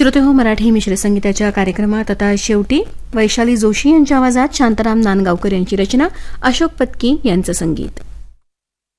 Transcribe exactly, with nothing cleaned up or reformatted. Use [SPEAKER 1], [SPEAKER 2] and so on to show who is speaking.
[SPEAKER 1] श्रोतेहो, मराठी मिश्र संगीताच्या कार्यक्रमात आता शेवटी वैशाली जोशी यांच्या आवाजात शांताराम नांदगावकर यांची रचना, अशोक पत्की यांचं संगीत.